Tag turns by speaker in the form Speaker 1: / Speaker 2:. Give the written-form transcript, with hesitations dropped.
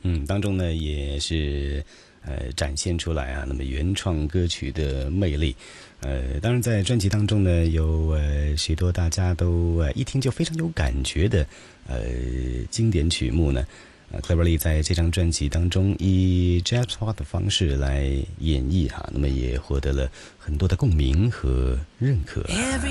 Speaker 1: 当中呢也是展现出来啊，那么原创歌曲的魅力。当然在专辑当中呢，有许多大家都一听就非常有感觉的经典曲目呢。Cleverly 在这张专辑当中以 jazz pop 的方式来演绎哈，那么也获得了很多的共鸣和认可。